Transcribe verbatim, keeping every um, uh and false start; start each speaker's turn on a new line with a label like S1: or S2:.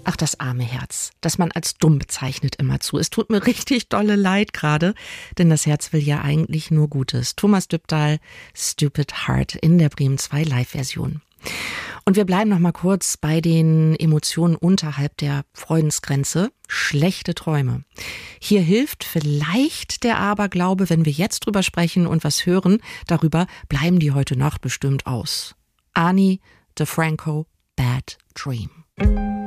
S1: Ach, das arme Herz, das man als dumm bezeichnet immerzu. Es tut mir richtig dolle leid gerade, denn das Herz will ja eigentlich nur Gutes. Thomas Dybdahl, Stupid Heart in der Bremen zwei Live-Version. Und wir bleiben noch mal kurz bei den Emotionen unterhalb der Freudensgrenze. Schlechte Träume. Hier hilft vielleicht der Aberglaube, wenn wir jetzt drüber sprechen und was hören. Darüber bleiben die heute Nacht bestimmt aus. Ani DiFranco, Bad Dream.